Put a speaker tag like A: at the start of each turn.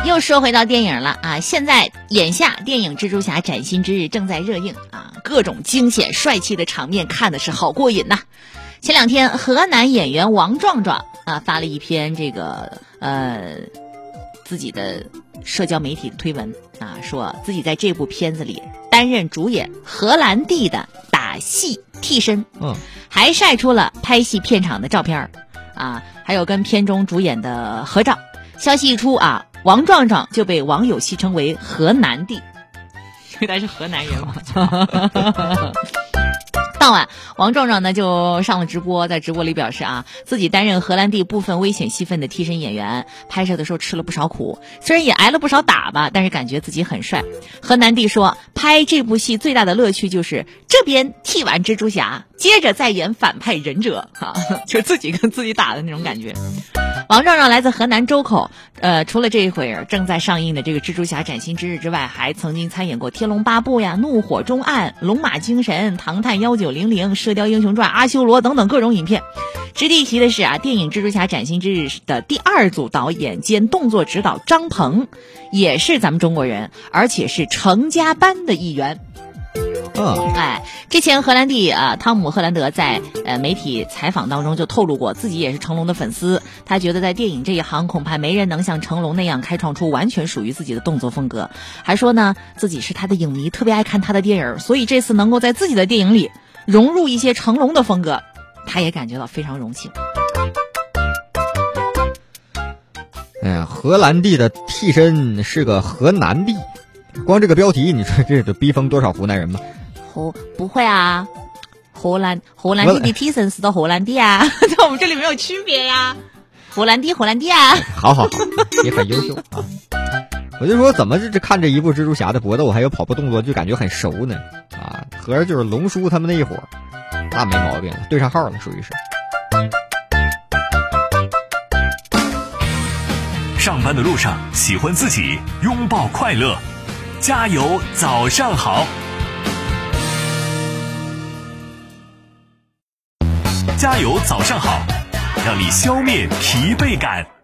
A: 又说回到电影了啊！现在眼下电影《蜘蛛侠：崭新之日》正在热映啊，各种惊险帅气的场面看的是好过瘾呐。前两天，河南演员王壮壮啊发了一篇自己的社交媒体推文啊，说自己在这部片子里担任主演荷兰弟的打戏替身，还晒出了拍戏片场的照片啊，还有跟片中主演的合照。消息一出啊，王壮壮就被网友戏称为河南弟，因为他是河南人嘛。当晚，王壮壮呢就上了直播，在直播里表示啊，自己担任荷兰弟部分危险戏份的替身演员，拍摄的时候吃了不少苦，虽然也挨了不少打吧，但是感觉自己很帅。河南弟说，拍这部戏最大的乐趣就是这边替完蜘蛛侠，接着再演反派忍者啊，就自己跟自己打的那种感觉。王壮壮来自河南周口，除了这一会儿正在上映的这个《蜘蛛侠：崭新之日》之外，还曾经参演过《天龙八部》呀、《怒火中案》、《龙马精神》、《唐探1900》、《射雕英雄传》、《阿修罗》等等各种影片。值得一提的是啊，电影《蜘蛛侠：崭新之日》的第二组导演兼动作指导张鹏，也是咱们中国人，而且是成家班的一员。之前荷兰弟汤姆·赫兰德在媒体采访当中就透露过，自己也是成龙的粉丝。他觉得在电影这一行，恐怕没人能像成龙那样开创出完全属于自己的动作风格。还说呢，自己是他的影迷，特别爱看他的电影，所以这次能够在自己的电影里融入一些成龙的风格，他也感觉到非常荣幸。
B: 哎呀，荷兰弟的替身是个河南弟，光这个标题，你说这得逼疯多少湖南人吗？
A: 不会啊，荷兰弟的替身是到荷兰弟啊，在我们这里没有区别呀。荷兰弟啊。
B: 好，也很优秀啊。我就说怎么这看这一部蜘蛛侠的搏斗还有跑步动作就感觉很熟呢？啊，合着就是龙叔他们那一伙，那没毛病，对上号了，属于是。
C: 上班的路上喜欢自己拥抱快乐，加油早上好。加油早上好，让你消灭疲惫感。